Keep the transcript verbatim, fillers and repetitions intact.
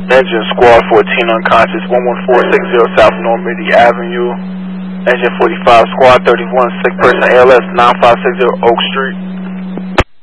Engine Squad fourteen unconscious, one one four six zero South Normandy Avenue. Engine forty-five Squad thirty-one, sick person A L S nine five six zero Oak Street.